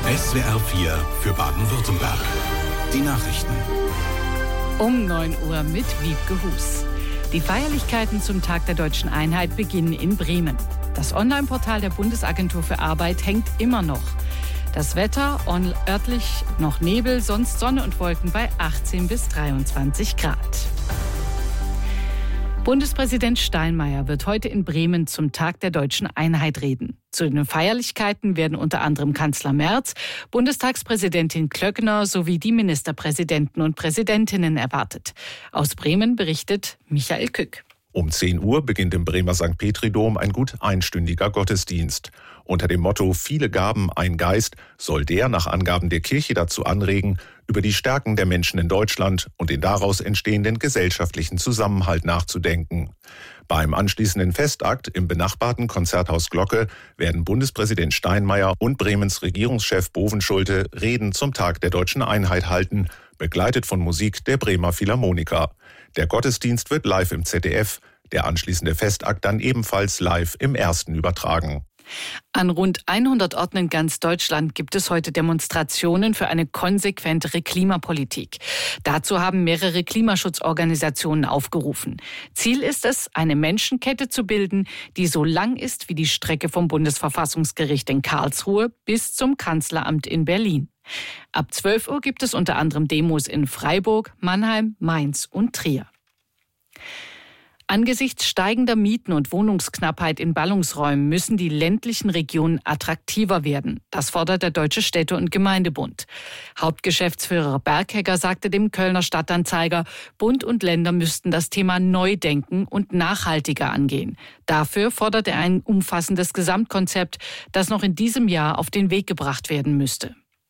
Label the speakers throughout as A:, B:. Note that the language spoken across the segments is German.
A: SWR 4 für Baden-Württemberg. Die Nachrichten.
B: Um 9 Uhr mit Wiebke Hus. Die Feierlichkeiten zum Tag der Deutschen Einheit beginnen in Bremen. Das Online-Portal der Bundesagentur für Arbeit hängt immer noch. Das Wetter, örtlich noch Nebel, sonst Sonne und Wolken bei 18 bis 23 Grad. Bundespräsident Steinmeier wird heute in Bremen zum Tag der Deutschen Einheit reden. Zu den Feierlichkeiten werden unter anderem Kanzler Merz, Bundestagspräsidentin Klöckner sowie die Ministerpräsidenten und Präsidentinnen erwartet. Aus Bremen berichtet Michael Kück.
C: Um 10 Uhr beginnt im Bremer St. Petri-Dom ein gut einstündiger Gottesdienst. Unter dem Motto »Viele Gaben, ein Geist« soll der nach Angaben der Kirche dazu anregen, über die Stärken der Menschen in Deutschland und den daraus entstehenden gesellschaftlichen Zusammenhalt nachzudenken. Beim anschließenden Festakt im benachbarten Konzerthaus Glocke werden Bundespräsident Steinmeier und Bremens Regierungschef Bovenschulte Reden zum Tag der Deutschen Einheit halten, begleitet von Musik der Bremer Philharmoniker. Der Gottesdienst wird live im ZDF, der anschließende Festakt dann ebenfalls live im Ersten übertragen.
B: An rund 100 Orten in ganz Deutschland gibt es heute Demonstrationen für eine konsequentere Klimapolitik. Dazu haben mehrere Klimaschutzorganisationen aufgerufen. Ziel ist es, eine Menschenkette zu bilden, die so lang ist wie die Strecke vom Bundesverfassungsgericht in Karlsruhe bis zum Kanzleramt in Berlin. Ab 12 Uhr gibt es unter anderem Demos in Freiburg, Mannheim, Mainz und Trier. Angesichts steigender Mieten und Wohnungsknappheit in Ballungsräumen müssen die ländlichen Regionen attraktiver werden. Das fordert der Deutsche Städte- und Gemeindebund. Hauptgeschäftsführer Berghegger sagte dem Kölner Stadtanzeiger, Bund und Länder müssten das Thema neu denken und nachhaltiger angehen. Dafür fordert er ein umfassendes Gesamtkonzept, das noch in diesem Jahr auf den Weg gebracht werden müsste.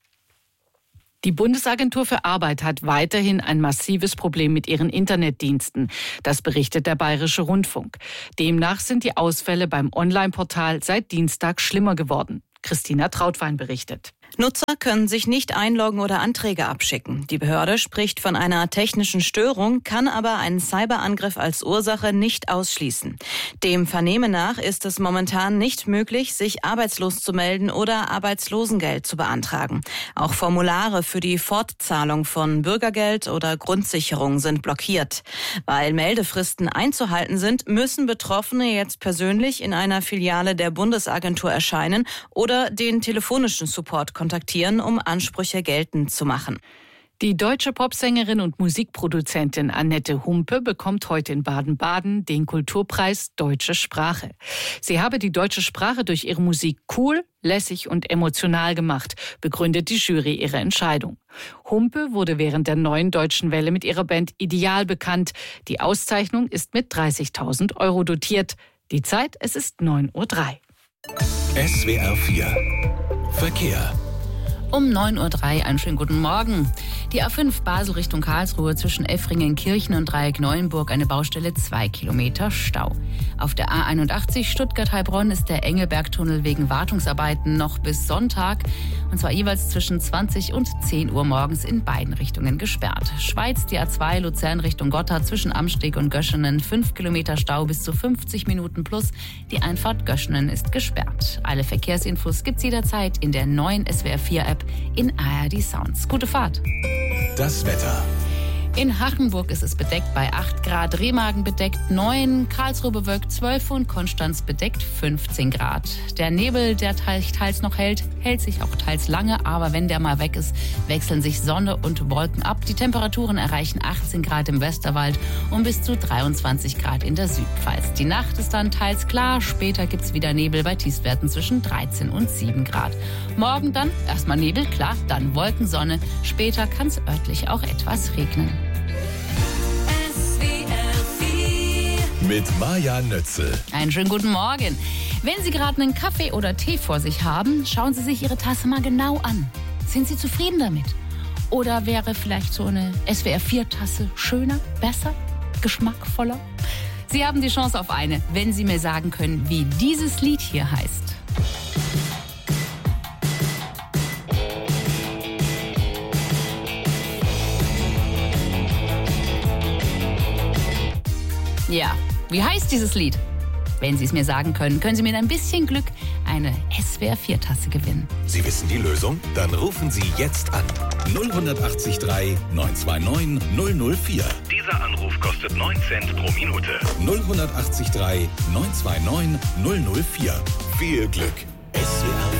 B: Die Bundesagentur für Arbeit hat weiterhin ein massives Problem mit ihren Internetdiensten. Das berichtet der Bayerische Rundfunk. Demnach sind die Ausfälle beim Online-Portal seit Dienstag schlimmer geworden. Christina Trautwein berichtet.
D: Nutzer können sich nicht einloggen oder Anträge abschicken. Die Behörde spricht von einer technischen Störung, kann aber einen Cyberangriff als Ursache nicht ausschließen. Dem Vernehmen nach ist es momentan nicht möglich, sich arbeitslos zu melden oder Arbeitslosengeld zu beantragen. Auch Formulare für die Fortzahlung von Bürgergeld oder Grundsicherung sind blockiert. Weil Meldefristen einzuhalten sind, müssen Betroffene jetzt persönlich in einer Filiale der Bundesagentur erscheinen oder den telefonischen Support kontaktieren, um Ansprüche geltend zu machen.
B: Die deutsche Popsängerin und Musikproduzentin Annette Humpe bekommt heute in Baden-Baden den Kulturpreis Deutsche Sprache. Sie habe die deutsche Sprache durch ihre Musik cool, lässig und emotional gemacht, begründet die Jury ihre Entscheidung. Humpe wurde während der Neuen Deutschen Welle mit ihrer Band Ideal bekannt. Die Auszeichnung ist mit 30.000 € dotiert. Die Zeit, es ist 9:03 Uhr.
A: SWR 4 Verkehr.
E: Um 9:03 Uhr einen schönen guten Morgen. Die A5 Basel Richtung Karlsruhe zwischen Effringen-Kirchen und Dreieck-Neuenburg eine Baustelle, 2 Kilometer Stau. Auf der A81 Stuttgart-Heilbronn ist der Engelbergtunnel wegen Wartungsarbeiten noch bis Sonntag, und zwar jeweils zwischen 20 und 10 Uhr morgens in beiden Richtungen gesperrt. Schweiz, die A2 Luzern Richtung Gotthard zwischen Amsteg und Göschenen, 5 Kilometer Stau bis zu 50 Minuten plus. Die Einfahrt Göschenen ist gesperrt. Alle Verkehrsinfos gibt's jederzeit in der neuen SWR 4 App in ARD Sounds. Gute Fahrt.
A: Das Wetter.
E: In Hachenburg ist es bedeckt bei 8 Grad, Remagen bedeckt 9, Karlsruhe bewölkt 12 und Konstanz bedeckt 15 Grad. Der Nebel, der teils noch hält sich auch teils lange, aber wenn der mal weg ist, wechseln sich Sonne und Wolken ab. Die Temperaturen erreichen 18 Grad im Westerwald und bis zu 23 Grad in der Südpfalz. Die Nacht ist dann teils klar, später gibt's wieder Nebel bei Tiefstwerten zwischen 13 und 7 Grad. Morgen dann erstmal Nebel, klar, dann Wolken, Sonne, später kann's örtlich auch etwas regnen.
A: Mit Maja Nötzel.
E: Einen schönen guten Morgen. Wenn Sie gerade einen Kaffee oder Tee vor sich haben, schauen Sie sich Ihre Tasse mal genau an. Sind Sie zufrieden damit? Oder wäre vielleicht so eine SWR-4-Tasse schöner, besser, geschmackvoller? Sie haben die Chance auf eine, wenn Sie mir sagen können, wie dieses Lied hier heißt. Ja, wie heißt dieses Lied? Wenn Sie es mir sagen können, können Sie mit ein bisschen Glück eine SWR4-Tasse gewinnen.
A: Sie wissen die Lösung? Dann rufen Sie jetzt an. 0183 929 004. Dieser Anruf kostet 9 Cent pro Minute. 0183 929 004. Viel Glück. SWR